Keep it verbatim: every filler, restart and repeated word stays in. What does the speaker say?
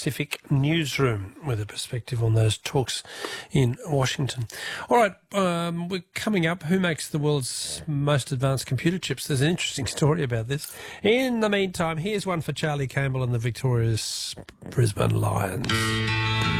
Pacific newsroom with a perspective on those talks in Washington. All right, um, we're coming up. Who makes the world's most advanced computer chips? There's an interesting story about this. In the meantime, here's one for Charlie Campbell and the victorious Brisbane Lions.